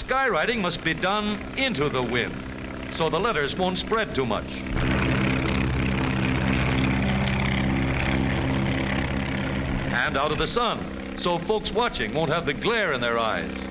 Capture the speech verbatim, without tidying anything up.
skywriting must be done into the wind, so the letters won't spread too much. And out of the sun, so folks watching won't have the glare in their eyes.